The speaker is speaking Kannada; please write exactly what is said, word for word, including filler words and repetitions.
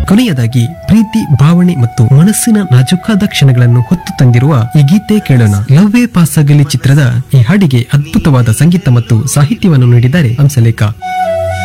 ಕೊನೆಯದಾಗಿ ಪ್ರೀತಿ, ಭಾವನೆ ಮತ್ತು ಮನಸ್ಸಿನ ನಾಜೂಕಾದ ಕ್ಷಣಗಳನ್ನು ಹೊತ್ತು ತಂದಿರುವ ಈ ಗೀತೆ ಕೇಳೋಣ. ಲವ್ವೇ ಪಾಸಾಗಲಿ ಚಿತ್ರದ ಈ ಹಾಡಿಗೆ ಅದ್ಭುತವಾದ ಸಂಗೀತ ಮತ್ತು ಸಾಹಿತ್ಯವನ್ನು ನೀಡಿದ್ದಾರೆ ಹಂಸಲೇಖ.